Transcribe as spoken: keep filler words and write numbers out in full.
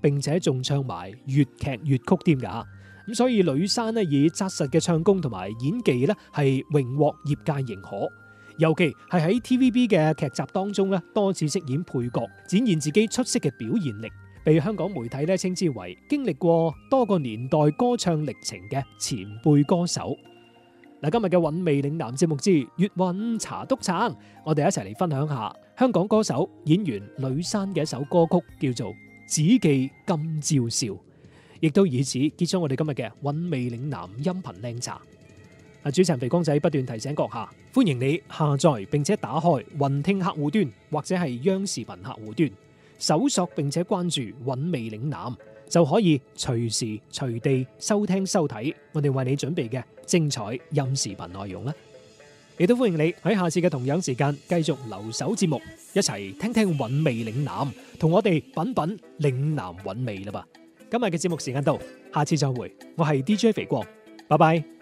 並且仲唱埋粵劇粵曲添㗎。咁所以呂珊咧以紮實嘅唱功同埋演技咧係榮獲業界認可，尤其係喺 T V B 嘅劇集當中咧多次飾演配角，展現自己出色嘅表現力，被香港媒體咧稱之為經歷過多個年代歌唱歷程嘅前輩歌手。嗱，今日嘅韻味嶺南節目之粵韻茶篤撐，我哋一齊嚟分享下香港歌手演員呂珊嘅一首歌曲，叫做《只記今朝笑》，亦都以此結束我哋今日嘅韻味嶺南音頻靚茶。啊，主持人肥光仔不斷提醒閣下，歡迎你下載並且打開雲聽客戶端或者係央視頻客戶端，搜索並且關注韻味嶺南，就可以隨時隨地收聽收睇我哋為你準備嘅精彩音視頻內容啦。亦都歡迎你喺下次嘅同樣時間繼續留守節目，一齊聽聽韻味嶺南，同我哋品品嶺南韻味啦吧。今日嘅節目時間到，下次再會，我係 D J 肥光，拜拜。